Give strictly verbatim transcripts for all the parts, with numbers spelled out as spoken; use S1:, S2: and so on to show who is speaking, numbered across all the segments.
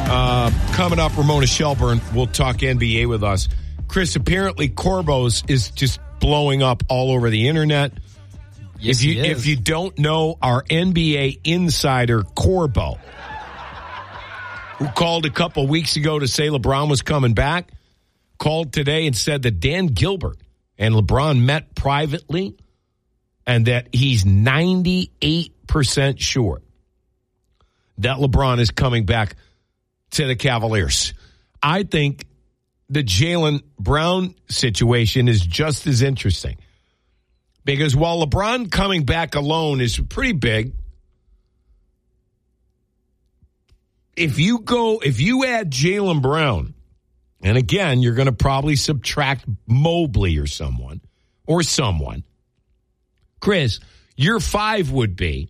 S1: Uh, coming up, Ramona Shelburne will talk N B A with us. Chris, apparently Corbos is just blowing up all over the internet.
S2: Yes,
S1: if you
S2: he is.
S1: if you don't know our N B A insider Corbo, who called a couple weeks ago to say LeBron was coming back, called today and said that Dan Gilbert and LeBron met privately and that he's ninety-eight percent sure that LeBron is coming back to the Cavaliers. I think the Jaylen Brown situation is just as interesting because while LeBron coming back alone is pretty big, if you go, if you add Jaylen Brown, and again, you're going to probably subtract Mobley or someone, or someone, Chris, your five would be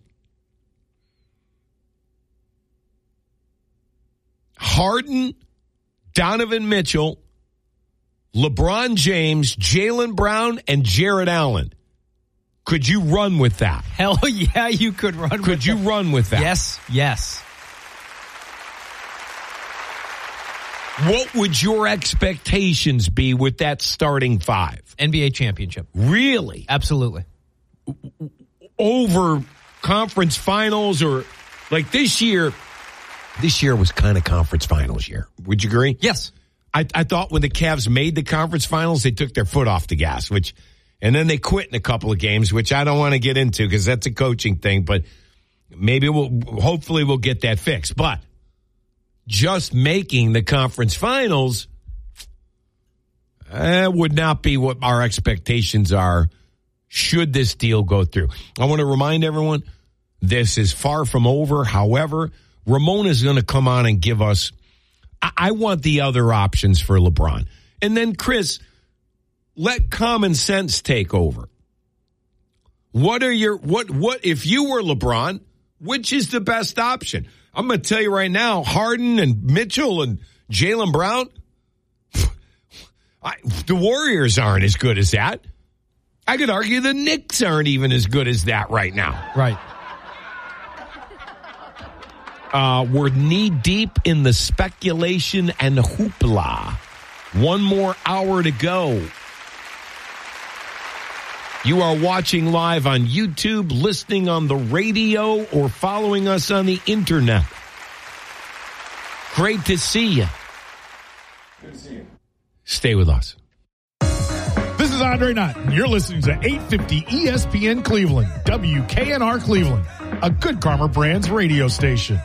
S1: Harden, Donovan Mitchell, LeBron James, Jaylen Brown, and Jared Allen. Could you run with that?
S2: Hell yeah, you could run with that.
S1: Could you run with that?
S2: Yes, yes.
S1: What would your expectations be with that starting five?
S2: N B A championship.
S1: Really?
S2: Absolutely.
S1: Over conference finals or like this year, this year was kind of conference finals year. Would you agree?
S2: Yes.
S1: I, I thought when the Cavs made the conference finals, they took their foot off the gas, which, and then they quit in a couple of games, which I don't want to get into because that's a coaching thing, but maybe we'll, hopefully we'll get that fixed. But just making the conference finals uh, would not be what our expectations are should this deal go through. I want to remind everyone, this is far from over. However, Ramona is going to come on and give us, I, I want the other options for LeBron. And then, Chris, let common sense take over. What are your, what, what, if you were LeBron, which is the best option? I'm going to tell you right now, Harden and Mitchell and Jaylen Brown, I, the Warriors aren't as good as that. I could argue the Knicks aren't even as good as that right now.
S2: Right.
S1: Uh, we're knee deep in the speculation and hoopla. One more hour to go. You are watching live on YouTube, listening on the radio, or following us on the internet. Great to see you.
S3: Good to see you.
S1: Stay with us.
S3: This is Andre Knott, and you're listening to eight fifty E S P N Cleveland, W K N R Cleveland, a Good Karma Brands radio station.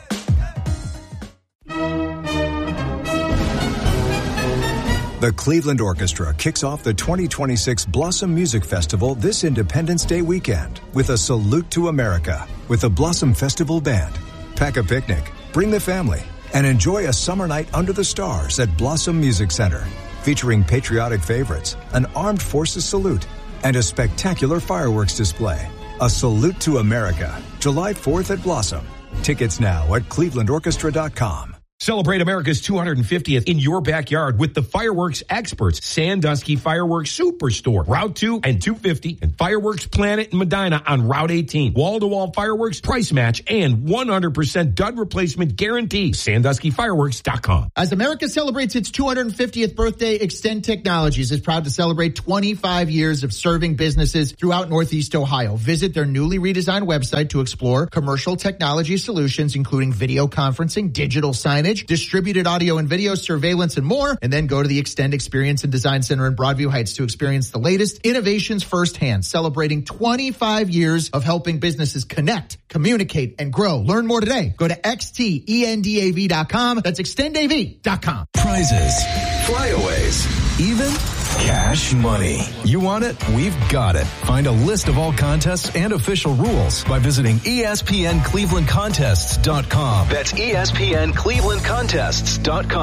S4: The Cleveland Orchestra kicks off the twenty twenty-six Blossom Music Festival this Independence Day weekend with a salute to America with the Blossom Festival Band. Pack a picnic, bring the family, and enjoy a summer night under the stars at Blossom Music Center, featuring patriotic favorites, an armed forces salute, and a spectacular fireworks display. A salute to America, July fourth at Blossom. Tickets now at cleveland orchestra dot com.
S1: Celebrate America's two hundred fiftieth in your backyard with the fireworks experts, Sandusky Fireworks Superstore, Route two and two fifty, and Fireworks Planet in Medina on Route eighteen. Wall-to-wall fireworks, price match, and one hundred percent dud replacement guarantee. Sandusky Fireworks dot com.
S5: As America celebrates its two hundred fiftieth birthday, Extend Technologies is proud to celebrate twenty-five years of serving businesses throughout Northeast Ohio. Visit their newly redesigned website to explore commercial technology solutions, including video conferencing, digital signage, distributed audio and video, surveillance, and more. And then go to the Extend Experience and Design Center in Broadview Heights to experience the latest innovations firsthand, celebrating twenty-five years of helping businesses connect, communicate, and grow. Learn more today. Go to X T E N D A V dot com. That's extend A V dot com.
S6: Prizes, flyaways, even cash money. You want it? We've got it. Find a list of all contests and official rules by visiting E S P N Cleveland Contests dot com. That's E S P N Cleveland Contests dot com.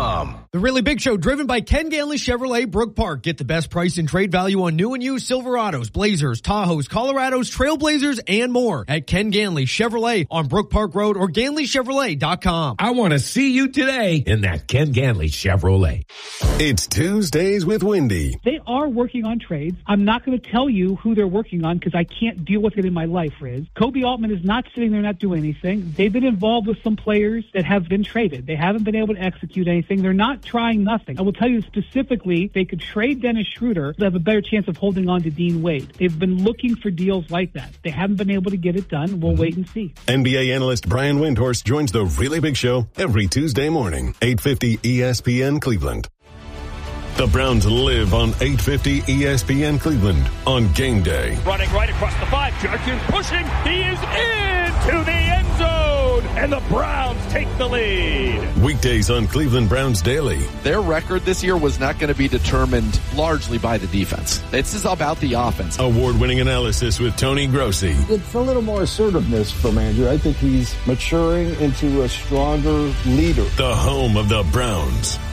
S2: The Really Big Show, driven by Ken Ganley Chevrolet, Brook Park. Get the best price and trade value on new and used Silverados, Blazers, Tahoes, Colorados, Trailblazers, and more at Ken Ganley Chevrolet on Brook Park Road or Ganley Chevrolet dot com.
S1: I want to see you today in that Ken Ganley Chevrolet.
S7: It's Tuesdays with Wendy.
S8: They are working on trades. I'm not going to tell you who they're working on because I can't deal with it in my life, Riz. Kobe Altman is not sitting there not doing anything. They've been involved with some players that have been traded. They haven't been able to execute anything. They're not trying nothing. I will tell you specifically, they could trade Dennis Schroeder to have a better chance of holding on to Dean Wade. They've been looking for deals like that. They haven't been able to get it done. We'll wait and see.
S7: N B A analyst Brian Windhorst joins the Really Big Show every Tuesday morning, eight fifty E S P N Cleveland. The Browns live on eight fifty E S P N Cleveland on game day.
S9: Running right across the five. Judkins pushing. He is into the end zone. And the Browns take the lead.
S7: Weekdays on Cleveland Browns Daily.
S10: Their record this year was not going to be determined largely by the defense. This is about the offense.
S7: Award-winning analysis with Tony Grossi.
S11: It's a little more assertiveness from Andrew. I think he's maturing into a stronger leader.
S7: The home of the Browns.